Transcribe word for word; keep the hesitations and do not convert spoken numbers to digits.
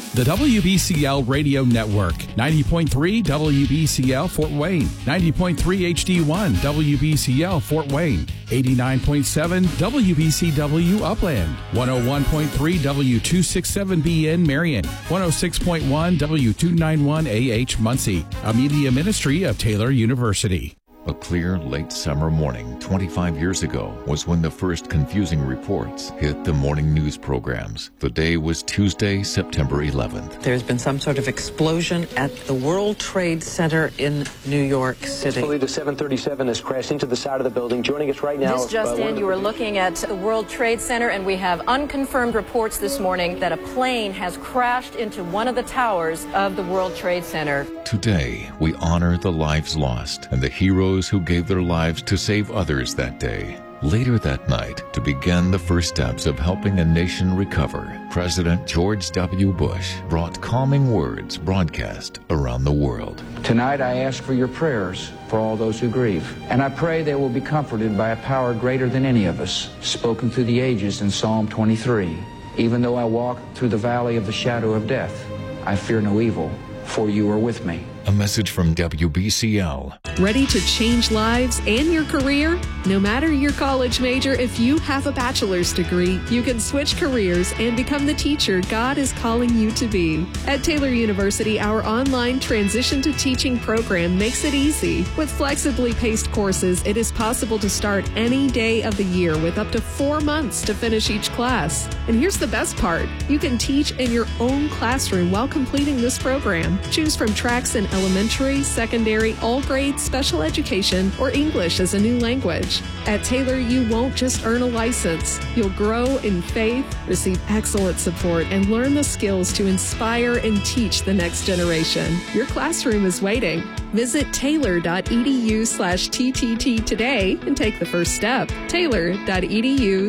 The W B C L Radio Network, ninety point three W B C L Fort Wayne, ninety point three H D one W B C L Fort Wayne, eighty-nine point seven W B C W Upland, one oh one point three W two sixty-seven B N Marion, one oh six point one W two ninety-one A H Muncie, a media ministry of Taylor University. A clear late summer morning twenty-five years ago was when the first confusing reports hit the morning news programs. The day was Tuesday, September eleventh. There's been some sort of explosion at the World Trade Center in New York City. The seven thirty-seven has crashed into the side of the building. Joining us right now. This just uh, in, you are looking at the World Trade Center, and we have unconfirmed reports this morning that a plane has crashed into one of the towers of the World Trade Center. Today, we honor the lives lost and the heroes who gave their lives to save others that day. Later that night, to begin the first steps of helping a nation recover, President George W. Bush brought calming words broadcast around the world. Tonight I ask for your prayers for all those who grieve, and I pray they will be comforted by a power greater than any of us, spoken through the ages in Psalm twenty-three. Even though I walk through the valley of the shadow of death, I fear no evil, for you are with me. A message from W B C L. Ready to change lives and your career? No matter your college major, if you have a bachelor's degree, you can switch careers and become the teacher God is calling you to be. At Taylor University, our online transition to teaching program makes it easy. With flexibly paced courses, it is possible to start any day of the year with up to four months to finish each class. And here's the best part. You can teach in your own classroom while completing this program. Choose from tracks in elementary, secondary, all grades, special education, or English as a new language. At Taylor, you won't just earn a license. You'll grow in faith, receive excellent support, and learn the skills to inspire and teach the next generation. Your classroom is waiting. Visit taylor.edu slash TTT today and take the first step. Taylor.edu